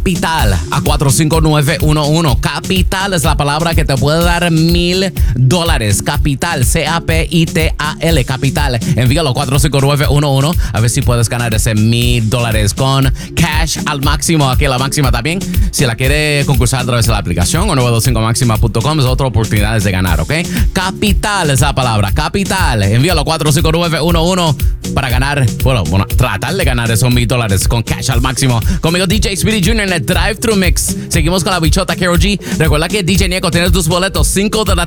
Capital a 45911. Capital es la palabra que te puede dar $1,000. Capital, C-A-P-I-T-A-L, Capital. Envíalo 45911 a ver si puedes ganar ese $1,000 con cash al máximo. Aquí la máxima también. Si la quiere concursar a través de la aplicación o 925maxima.com es otra oportunidad de ganar, ¿ok? Capital es la palabra, Capital. Envíalo 45911 para ganar, bueno, tratar de ganar esos $1,000 con cash al máximo. Conmigo DJ Speedy Jr. en el Drive Thru Mix. Seguimos con la bichota Karol G. Recuerda que DJ Nieko tiene tus boletos 5 de la